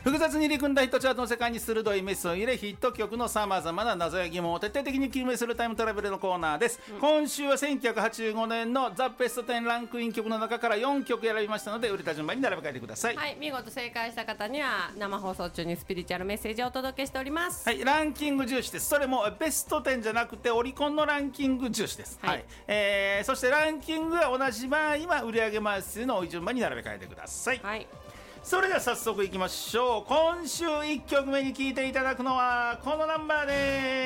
複雑に入り組んだヒットチャートの世界に鋭いメスを入れ、ヒット曲のさまざまな謎や疑問を徹底的に究明するタイムトラベルのコーナーです。今週は1985年のザ・ベスト10ランクイン曲の中から4曲選びましたので、売れた順番に並べ替えてください。 はい、見事正解した方には生放送中にスピリチュアルメッセージをお届けしております。 はい、ランキング重視です。それもベスト10じゃなくてオリコンのランキング重視です。はい、そしてランキングが同じ場合は売上枚数の多い順番に並べ替えてください。 はい、 それでは早速いきましょう。今週1曲目に聴いていただくのはこのナンバーです。